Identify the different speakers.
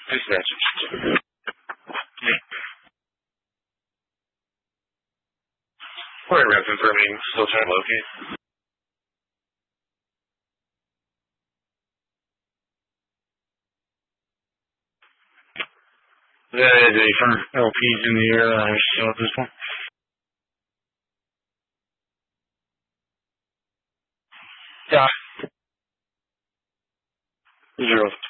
Speaker 1: Dispatch. Alright, rep confirming. Still trying to locate. That is a firm LPs in the air. I still at this point. Yeah. 0.